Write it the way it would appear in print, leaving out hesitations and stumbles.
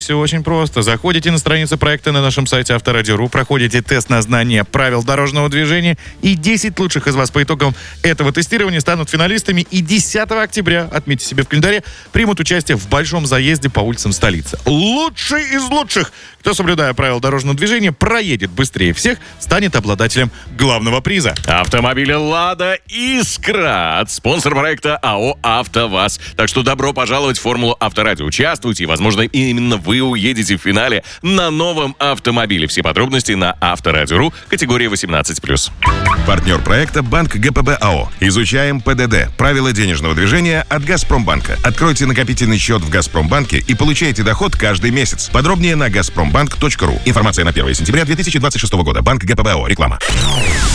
Все очень просто. Заходите на страницу проекта на нашем сайте Авторадио.ру, проходите тест на знание правил дорожного движения, и 10 лучших из вас по итогам этого тестирования станут финалистами, и 10 октября, отметьте себе в календаре, примут участие в большом заезде по улицам столицы. Лучший из лучших, кто, соблюдая правила дорожного движения, проедет быстрее всех, станет обладателем главного приза. Автомобиля «Лада Искра» от спонсора проекта АО «АвтоВАЗ». Так что добро пожаловать в формулу Авторадио. Участвуйте, и, возможно, именно вы уедете в финале на новом автомобиле. Все подробности на Авторадио.ру, категория 18+. Партнер проекта «Банк ГПБ АО». Изучаем ПДД. Правила денежного движения от «Газпромбанка». Откройте накопительный счет в «Газпромбанке» и получайте доход каждый месяц. Подробнее на газпромбанк.ру. Информация на 1 сентября 2026 года. Банк ГПБ АО. Реклама.